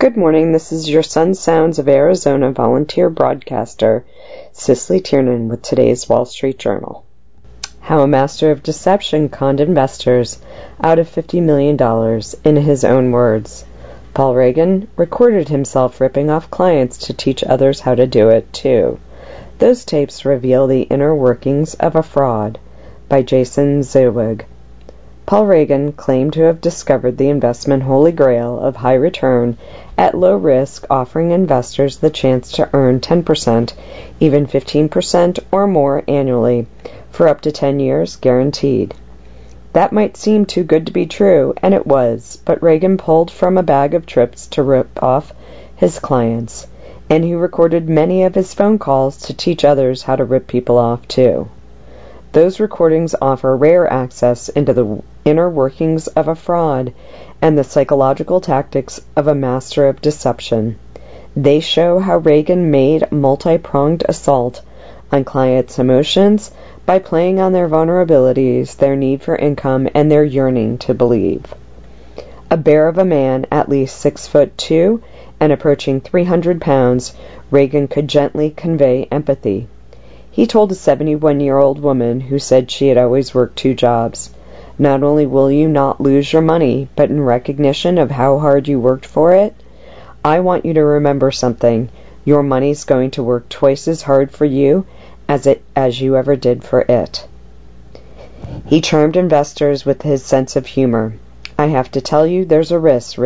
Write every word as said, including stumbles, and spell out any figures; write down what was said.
Good morning, this is your Sun Sounds of Arizona volunteer broadcaster, Cicely Tiernan, with today's Wall Street Journal. How a master of deception conned investors out of fifty million dollars, in his own words. Paul Reagan recorded himself ripping off clients to teach others how to do it, too. Those tapes reveal the inner workings of a fraud, by Jason Zewig. Paul Reagan claimed to have discovered the investment holy grail of high return at low risk, offering investors the chance to earn ten percent, even fifteen percent or more annually for up to ten years guaranteed. That might seem too good to be true, and it was, but Reagan pulled from a bag of tricks to rip off his clients, and he recorded many of his phone calls to teach others how to rip people off too. Those recordings offer rare access into the inner workings of a fraud and the psychological tactics of a master of deception. They show how Reagan made multi-pronged assault on clients' emotions by playing on their vulnerabilities, their need for income, and their yearning to believe. A bear of a man, at least six foot two and approaching three hundred pounds, Reagan could gently convey empathy. He told a seventy-one-year-old woman who said she had always worked two jobs, "Not only will you not lose your money, but in recognition of how hard you worked for it, I want you to remember something. Your money's going to work twice as hard for you as it as you ever did for it." He charmed investors with his sense of humor. "I have to tell you, there's a risk,"